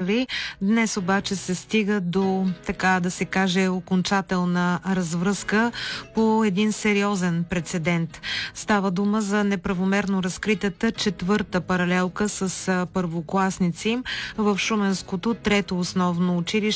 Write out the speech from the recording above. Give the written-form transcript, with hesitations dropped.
ви. Днес обаче се стига до, така да се каже, окончателна развръзка по един сериозен прецедент. Става дума за неправомерно разкритата четвърта паралелка с първокласници в Шуменското трето основно училище